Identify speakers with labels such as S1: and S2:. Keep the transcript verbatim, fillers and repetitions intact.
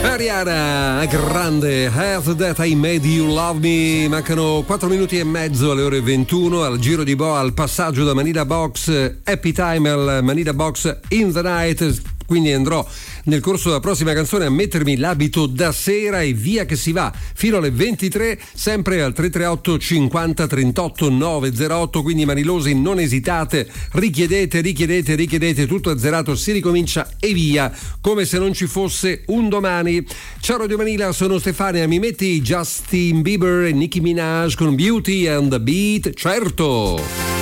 S1: Ariana, grande, Have That I Made You Love Me. Mancano quattro minuti e mezzo alle ore ventuno, al giro di boa, al passaggio da Manila Box Happy Time al Manila Box In The Night. Quindi andrò nel corso della prossima canzone a mettermi l'abito da sera e via che si va fino alle ventitré, sempre al tre tre otto cinquanta trentotto novecentotto. Quindi manilosi, non esitate, richiedete, richiedete, richiedete, tutto azzerato, si ricomincia e via, come se non ci fosse un domani. Ciao Radio Manila, sono Stefania, mi metti Justin Bieber e Nicki Minaj con Beauty and the Beat? Certo!